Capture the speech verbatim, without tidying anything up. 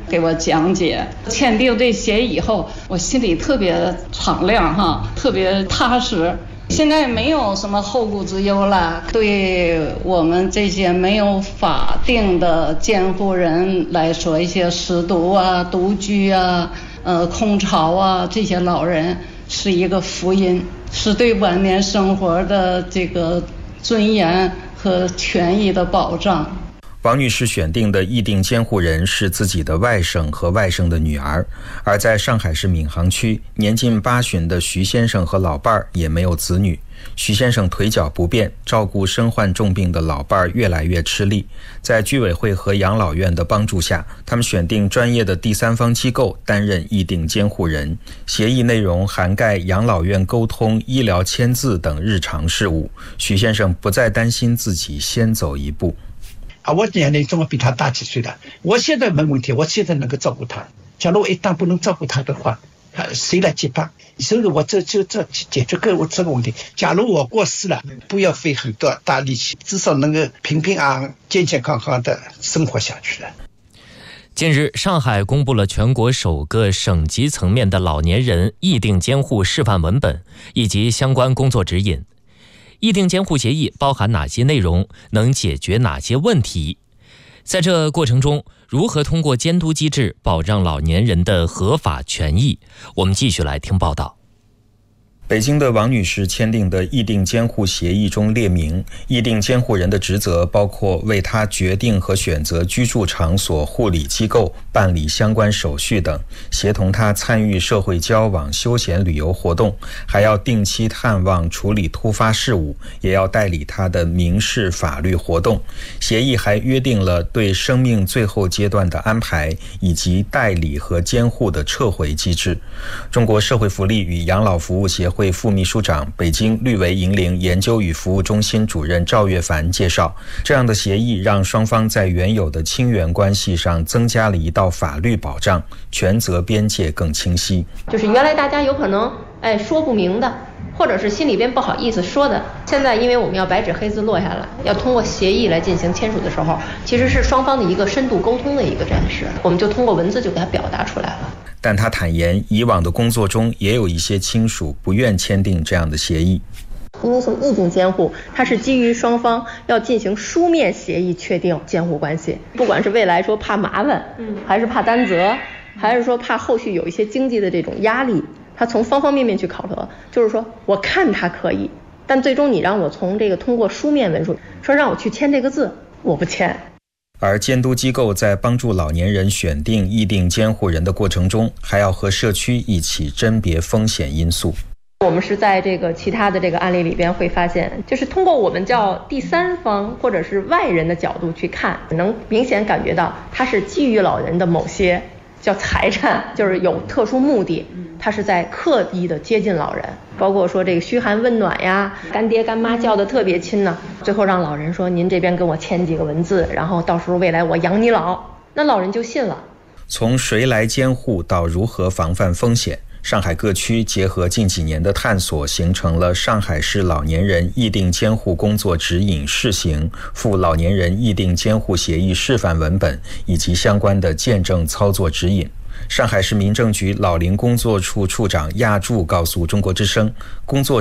给我讲解。签订这协议以后，我心里特别敞亮哈，特别踏实。现在没有什么后顾之忧了，对我们这些没有法定的监护人来说，一些失独啊、独居啊、呃空巢啊，这些老人是一个福音，是对晚年生活的这个尊严和权益的保障。 王女士选定的议定监护人是自己的外甥和外甥的女儿，而在上海市闵行区，年近八旬的徐先生和老伴儿也没有子女。徐先生腿脚不便，照顾身患重病的老伴儿越来越吃力。在居委会和养老院的帮助下，他们选定专业的第三方机构担任议定监护人。协议内容涵盖养老院沟通、医疗签字等日常事务。徐先生不再担心自己先走一步。 啊，我年龄总比他大几岁了，我现在没问题，我现在能够照顾他。假如我一旦不能照顾他的话，谁来接班？所以我这就这解决个我这个问题。假如我过世了，不要费很多大力气，至少能够平平安安、健健康康的生活下去了。 近日，上海公布了全国首个省级层面的老年人议定监护示范文本以及相关工作指引。议定监护协议包含哪些内容，能解决哪些问题？在这过程中，如何通过监督机制保障老年人的合法权益？我们继续来听报道。 北京的王女士签订的议定监护协议中列明，议定监护人的职责包括为她决定和选择居住场所、护理机构、办理相关手续等，协同她参与社会交往、休闲旅游活动，还要定期探望、处理突发事务，也要代理她的民事法律活动。协议还约定了对生命最后阶段的安排，以及代理和监护的撤回机制。中国社会福利与养老服务协会会副秘书长、北京绿维银龄研究与服务中心主任赵月凡介绍，这样的协议让双方在原有的亲缘关系上增加了一道法律保障，权责边界更清晰。 就是原来大家有可能哎说不明的，或者是心里边不好意思说的，现在因为我们要白纸黑字落下来，要通过协议来进行签署的时候，其实是双方的一个深度沟通的一个展示，我们就通过文字就给它表达出来了。 但他坦言，以往的工作中也有一些亲属不愿签订这样的协议。 因为从议定监护，它是基于双方要进行书面协议确定监护关系，不管是未来说怕麻烦，嗯，还是怕担责，还是说怕后续有一些经济的这种压力，他从方方面面去考核，就是说我看他可以，但最终你让我从这个通过书面文书说让我去签这个字，我不签。 而监督机构在帮助老年人选定议定监护人的过程中，还要和社区一起甄别风险因素。 我们是在这个其他的这个案例里边会发现，就是通过我们叫第三方或者是外人的角度去看，能明显感觉到它是基于老人的某些叫财产，就是有特殊目的，他是在刻意的接近老人，包括说这个嘘寒问暖呀，干爹干妈叫的特别亲呢，最后让老人说您这边跟我签几个文字，然后到时候未来我养你老，那老人就信了。 从谁来监护到如何防范风险，上海各区结合近几年的探索，形成了上海市老年人议定监护工作指引试行、赴老年人议定监护协议示范文本以及相关的见证操作指引。上海市民政局老龄工作处处长亚柱告诉中国之声，工作